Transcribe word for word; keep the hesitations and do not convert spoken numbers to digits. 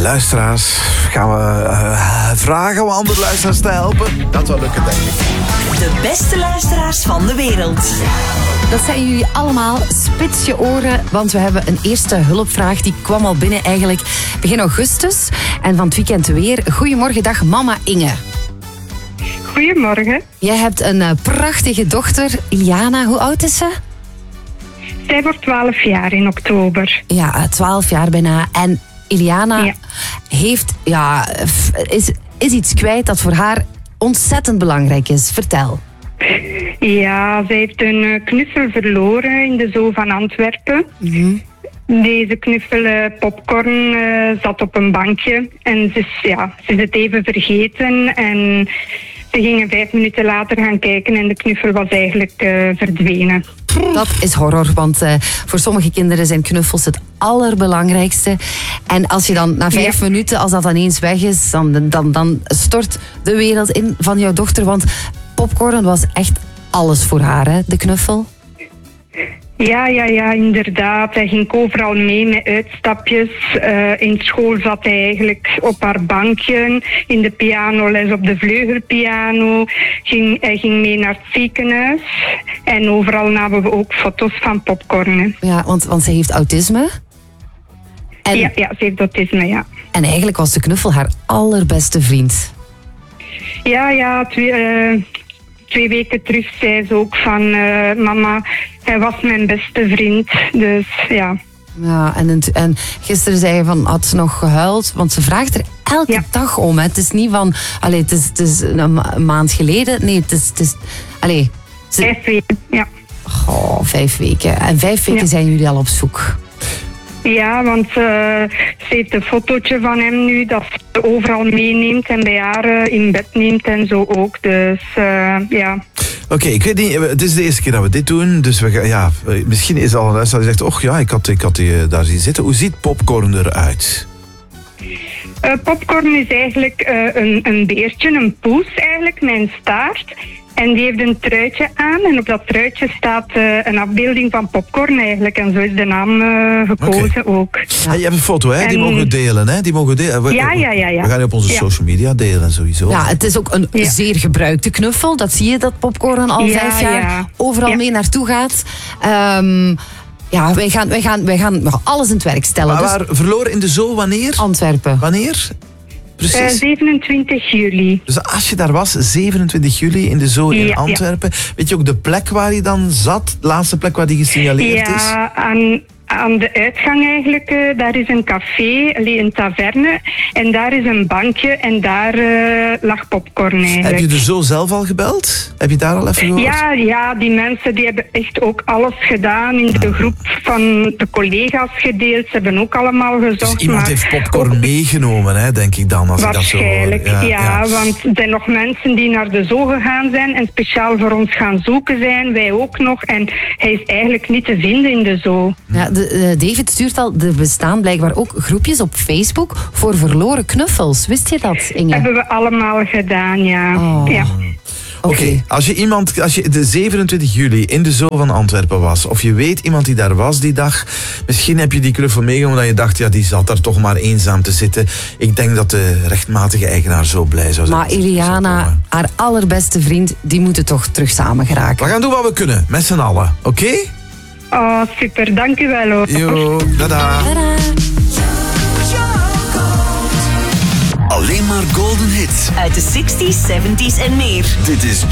luisteraars, gaan we uh, vragen om andere luisteraars te helpen? Dat zal lukken, denk ik. De beste luisteraars van de wereld. Dat zijn jullie allemaal. Spits je oren, want we hebben een eerste hulpvraag. Die kwam al binnen eigenlijk begin augustus. En van het weekend weer. Goedemorgen, dag mama Inge. Goedemorgen. Jij hebt een uh, prachtige dochter, Iliana. Hoe oud is ze? Zij wordt twaalf jaar in oktober. Ja, twaalf jaar bijna. En Iliana ja. heeft, ja, is, is iets kwijt dat voor haar ontzettend belangrijk is. Vertel. Ja, zij heeft een knuffel verloren in de zoo van Antwerpen. Mm-hmm. Deze knuffel, uh, popcorn, uh, zat op een bankje. En ze is, ja, ze is het even vergeten. En ze gingen vijf minuten later gaan kijken en de knuffel was eigenlijk uh, verdwenen. Dat is horror, want uh, voor sommige kinderen zijn knuffels het allerbelangrijkste. En als je dan na vijf ja. minuten, als dat dan eens weg is, dan, dan, dan stort de wereld in van jouw dochter. Want popcorn was echt alles voor haar, hè, de knuffel. Ja, ja, ja, inderdaad. Hij ging overal mee met uitstapjes. Uh, in school zat hij eigenlijk op haar bankje. In de pianoles op de vleugelpiano. Ging, hij ging mee naar het ziekenhuis. En overal namen we ook foto's van popcorn. Ja, want, want ze heeft autisme. En, ja, ja, ze heeft autisme, ja. En eigenlijk was de knuffel haar allerbeste vriend. Ja, ja, twee... Uh, Twee weken terug zei ze ook van... Uh, mama, hij was mijn beste vriend. Dus ja. Ja, en, en gisteren zei je van... Had ze nog gehuild? Want ze vraagt er elke ja. dag om. Hè. Het is niet van... Allee, het is, het is een, ma- een maand geleden. Nee, het is... Het is allee, ze, vijf weken, ja. Oh, vijf weken. En vijf weken ja. zijn jullie al op zoek. Ja, want uh, ze heeft een fotootje van hem nu dat ze overal meeneemt en bij haar uh, in bed neemt en zo ook. Dus uh, ja. Oké, okay, ik weet niet, het is de eerste keer dat we dit doen, dus we gaan, ja, misschien is al een luisteraar die zegt, och ja, ik had, ik had die daar zien zitten. Hoe ziet popcorn eruit? Uh, popcorn is eigenlijk uh, een, een beertje, een poes eigenlijk, met een staart. En die heeft een truitje aan en op dat truitje staat uh, een afbeelding van popcorn eigenlijk. En zo is de naam uh, gekozen okay. ook. Ja. Je hebt een foto, hè? En... Die mogen we delen, hè? Die mogen we delen. We, ja, ja, ja, ja. We gaan die op onze ja. social media delen, sowieso. Ja, het is ook een ja. zeer gebruikte knuffel. Dat zie je, dat popcorn al ja, vijf jaar ja. overal ja. mee naartoe gaat. Um, ja, wij gaan, wij, gaan, wij gaan nog alles in het werk stellen. Maar waar, dus... verloren in de zoo, wanneer? Antwerpen. Wanneer? Precies. Uh, zevenentwintig juli. Dus als je daar was, zevenentwintig juli in de zoo in ja, Antwerpen, ja. weet je ook de plek waar hij dan zat? De laatste plek waar die gesignaleerd ja, is? Ja, aan, aan de uitgang eigenlijk. Uh, daar is een café, een taverne. En daar is een bankje en daar uh, lag popcorn eigenlijk. Heb je de zoo zelf al gebeld? Heb je daar al even gehoord? Ja, ja, die mensen die hebben echt ook alles gedaan. In de groep van de collega's gedeeld. Ze hebben ook allemaal gezocht. Dus iemand maar heeft popcorn ook meegenomen, hè, denk ik dan. Als waarschijnlijk, ik dat zo hoor. Ja, ja, ja. want er zijn nog mensen die naar de zoo gegaan zijn en speciaal voor ons gaan zoeken zijn. Wij ook nog. En hij is eigenlijk niet te vinden in de zoo. Ja, de, uh, David stuurt al, er bestaan blijkbaar ook groepjes op Facebook voor verloren knuffels. Wist je dat, Inge? Hebben we allemaal gedaan, ja. Oh. ja. Oké, okay. als je iemand, als je de zevenentwintig juli in de zoo van Antwerpen was, of je weet iemand die daar was die dag, misschien heb je die knuffel meegenomen dat je dacht, ja, die zat daar toch maar eenzaam te zitten. Ik denk dat de rechtmatige eigenaar zo blij zou zijn. Maar Iliana, haar allerbeste vriend, die moeten toch terug samen geraken. We gaan doen wat we kunnen, met z'n allen, oké? Okay? Oh, super, dank u wel hoor. Jo, tada. Tada. Alleen maar golden hits. Uit de zestig's, zeventig's en meer. Dit is